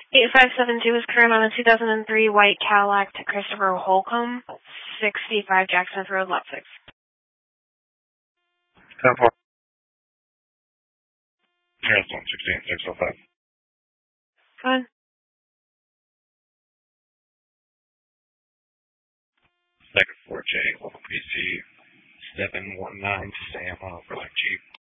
8572 is current on a 2003 white Cadillac to Christopher Holcomb, 65 Jackson Road, lot 6. 10-4. Here's 116-605. Go ahead. Second 4J, local PC 719 Sam, for like Jeep.